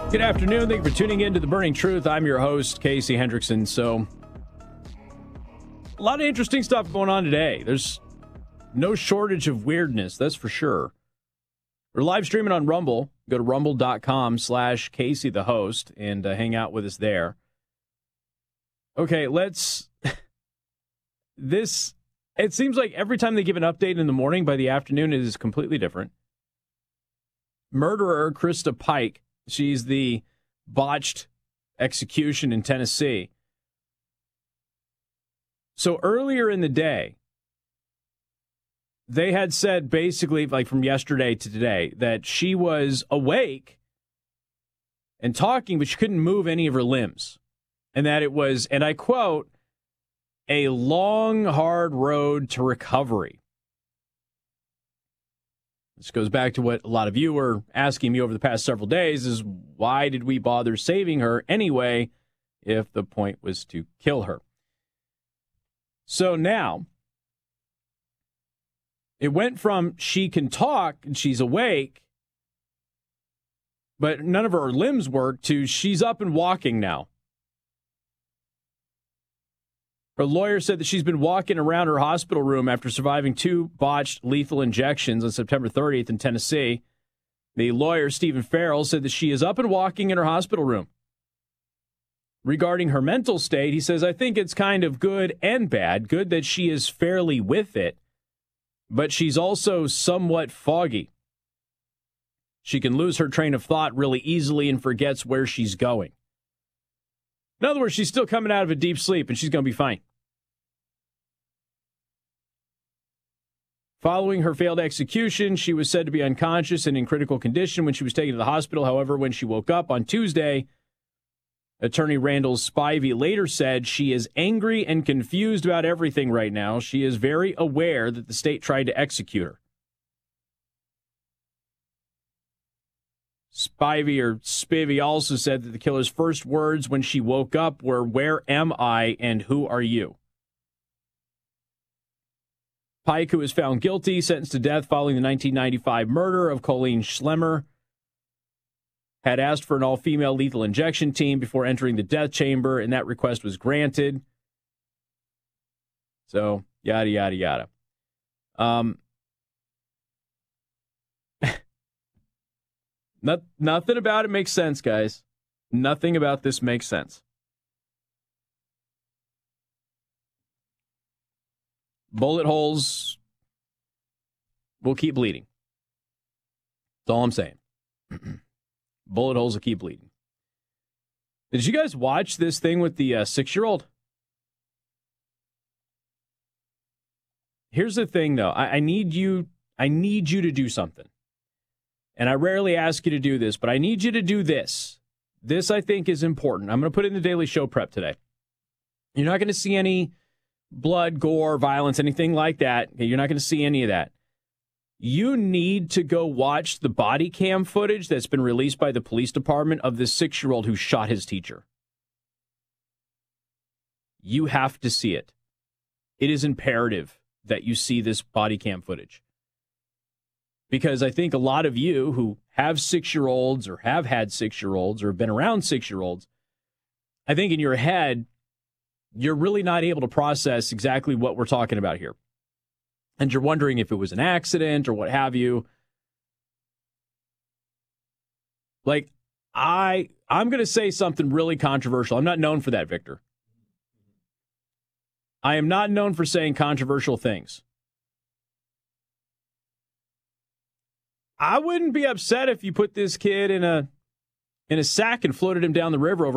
Good afternoon. Thank you for tuning in to The Burning Truth. I'm your host, Casey Hendrickson. So, a lot of interesting stuff going on today. There's no shortage of weirdness, that's for sure. We're live streaming on Rumble. Go to rumble.com/Casey the host and hang out with us there. Okay, it seems like every time they give an update in the morning, by the afternoon it is completely different. Murderer Krista Pike, she's the botched execution in Tennessee. So earlier in the day, they had said basically, like from yesterday to today, that she was awake and talking, but she couldn't move any of her limbs. And that it was, and I quote, a long, hard road to recovery. This goes back to what a lot of you were asking me over the past several days, is why did we bother saving her anyway if the point was to kill her? So now, it went from she can talk and she's awake, but none of her limbs work, to she's up and walking now. Her lawyer said that she's been walking around her hospital room after surviving 2 botched lethal injections on September 30th in Tennessee. The lawyer, Stephen Farrell, said that she is up and walking in her hospital room. Regarding her mental state, he says, I think it's kind of good and bad. Good that she is fairly with it, but she's also somewhat foggy. She can lose her train of thought really easily and forgets where she's going. In other words, she's still coming out of a deep sleep and she's going to be fine. Following her failed execution, she was said to be unconscious and in critical condition when she was taken to the hospital. However, when she woke up on Tuesday, attorney Randall Spivey later said she is angry and confused about everything right now. She is very aware that the state tried to execute her. Spivey also said that the killer's first words when she woke up were, "Where am I and who are you?" Pike, who was found guilty, sentenced to death following the 1995 murder of Colleen Schlemmer, had asked for an all-female lethal injection team before entering the death chamber, and that request was granted. So, yada, yada, yada. Nothing about it makes sense, guys. Nothing about this makes sense. Bullet holes will keep bleeding. That's all I'm saying. Bullet holes will keep bleeding. Did you guys watch this thing with the 6-year-old? Here's the thing, though. I need you to do something. And I rarely ask you to do this, but I need you to do this. This, I think, is important. I'm going to put it in the Daily Show prep today. You're not going to see any blood, gore, violence, anything like that. You're not going to see any of that. You need to go watch the body cam footage that's been released by the police department of this 6-year-old who shot his teacher. You have to see it. It is imperative that you see this body cam footage. Because I think a lot of you who have 6-year-olds or have had 6-year-olds or have been around 6-year-olds, I think in your head, you're really not able to process exactly what we're talking about here. And you're wondering if it was an accident or what have you. Like, I'm going to say something really controversial. I'm not known for that, Victor. I am not known for saying controversial things. I wouldn't be upset if you put this kid in a sack and floated him down the river over